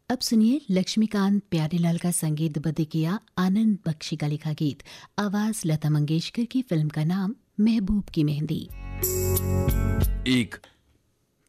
अब सुनिए लक्ष्मीकांत प्यारेलाल का संगीतबद्ध किया आनंद बख्शी का लिखा गीत, आवाज लता मंगेशकर की। फिल्म का नाम महबूब की मेहंदी। एक